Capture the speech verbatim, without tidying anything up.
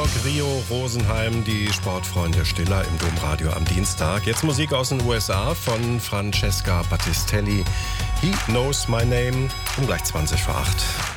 Rostock, Rio, Rosenheim, die Sportfreunde Stiller im Domradio am Dienstag. Jetzt Musik aus den U S A von Francesca Battistelli. He Knows My Name, um gleich zwanzig vor acht.